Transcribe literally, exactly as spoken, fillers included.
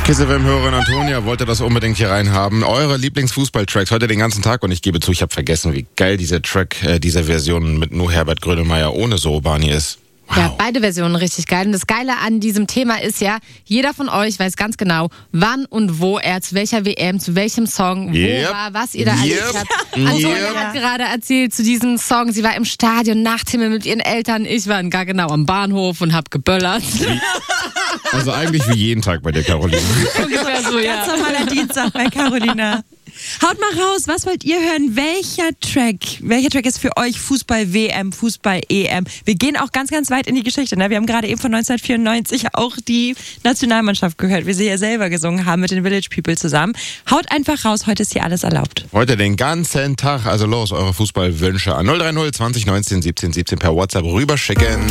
Kiss F M-Hörerin Antonia wollte das unbedingt hier reinhaben. Eure Lieblingsfußballtracks heute den ganzen Tag und ich gebe zu, ich habe vergessen, wie geil dieser Track, äh, diese Version mit nur Herbert Grönemeyer ohne Sobani ist. Wow. Ja, beide Versionen richtig geil. Und das Geile an diesem Thema ist ja, jeder von euch weiß ganz genau, wann und wo er zu welcher W M, zu welchem Song, Yep. wo war, was ihr da Yep. erlebt habt. Antonia Yep. hat gerade erzählt zu diesem Song, sie war im Stadion, Nachthimmel mit ihren Eltern. Ich war gar genau am Bahnhof und hab geböllert. Also eigentlich wie jeden Tag bei der Caroline. Ungefähr so, ja. Ganz normaler Dienstag bei Carolina. Haut mal raus, was wollt ihr hören? Welcher Track, welcher Track ist für euch Fußball-W M, Fußball-E M? Wir gehen auch ganz, ganz weit in die Geschichte. Ne? Wir haben gerade eben von neunzehnhundertvierundneunzig auch die Nationalmannschaft gehört, wie sie ja selber gesungen haben mit den Village People zusammen. Haut einfach raus, heute ist hier alles erlaubt. Heute den ganzen Tag, also los, eure Fußballwünsche an null drei null zwanzig neunzehn siebzehn siebzehn per WhatsApp rüberschicken.